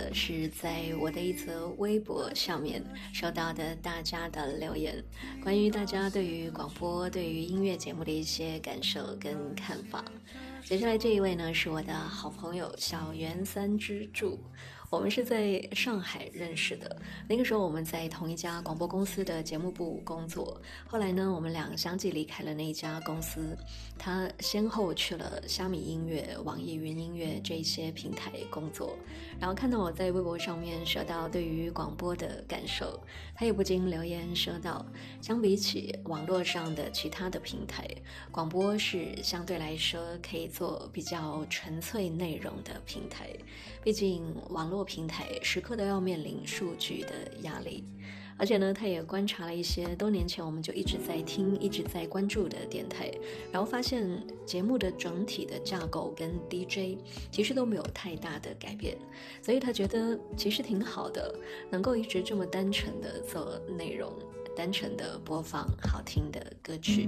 的是在我的一则微博上面收到的大家的留言，关于大家对于广播、对于音乐节目的一些感受跟看法。接下来这一位呢，是我的好朋友小圆三支柱，我们是在上海认识的，那个时候我们在同一家广播公司的节目部工作，后来呢我们俩相继离开了那一家公司，他先后去了虾米音乐、网易云音乐这些平台工作，然后看到我在微博上面说到对于广播的感受，他也不禁留言说到，相比起网络上的其他的平台，广播是相对来说可以做比较纯粹内容的平台，毕竟网络平台时刻都要面临数据的压力，而且呢他也观察了一些多年前我们就一直在听一直在关注的电台，然后发现节目的整体的架构跟 DJ 其实都没有太大的改变，所以他觉得其实挺好的，能够一直这么单纯的做内容，单纯的播放好听的歌曲。